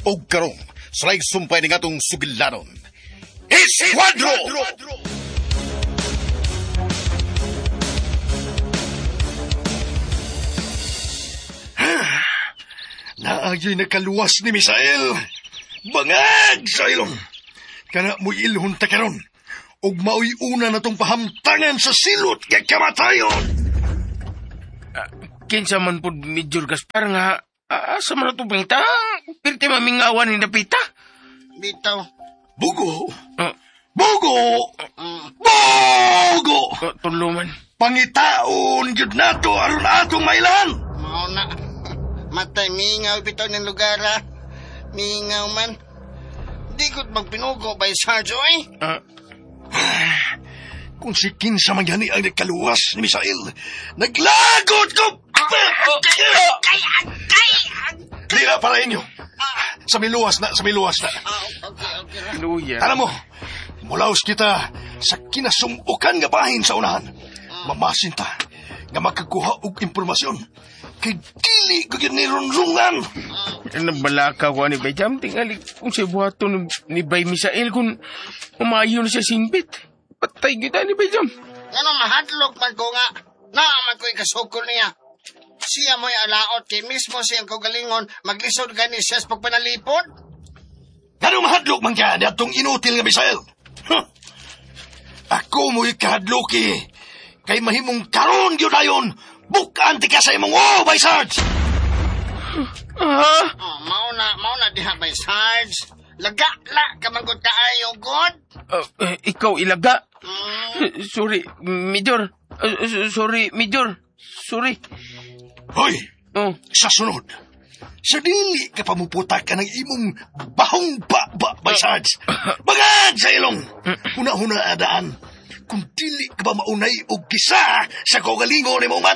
O karong, salay sumpay ng atong sugilanon. Esquadro! Naagay na kaluwas ni Misael. Bangag sa ilong. Kana mo'y ilhon ta karon. Og mao'y una na tong pahamtangan sa silot kay kamatayon. Kinsa man po, Major Gaspar, nga asa man ito pangitang pirti mamingawan ni Napita. Bitaw. Bugo! Bugo! Bugo! Tuluman. Pangitaon yun nato aron atong mailan. Mao na. Matay mingaw bitaw ng lugar ha. Mingaw man. Di ko't magpinugo by Sarge, oy. Kung si kinsa man gani ang nagkaluwas ni Misael, naglagot ko! Dira para inyo. Sa miluwas na. Okay. Luya. Alam mo, mulaos kita sa kinasumukan nga bahin sa unahan. Mamasin ta nga magkakuha og impormasyon. Kay dili ko yun nirunrungan. Nabalaka ko ni Bayjam. Tingali kung siya buhato ni Bay Misael kung umayon siya singbit. Patay kita ni Bayjam. Ano mahadlok man ko nga. Naaman ko ikasukol niya. Siya mo'y alaot kay mismo siyang kaugalingon maglisod gani siya sa pagpanalipod. Ganong mahadlok man ka ni atong inutil nga Misael. Ako mo'y kahadloki. Kay mahimong karon yun ayon. Bukaan ti ka sa imong by Sarge. Mao na diha by Sarge. Laga ka manggot kaayo god. Ikaw ilaga. Sorry, Major. Sorry, Major. Sorry. Hoy, sa sunod, sa dili ka pamuputak ka ng imong bahong by Sarge. Bagad sa ilong. Huna-huna adaan. Kung dili ka ba maunay o gisa sa kaugalingon ni mong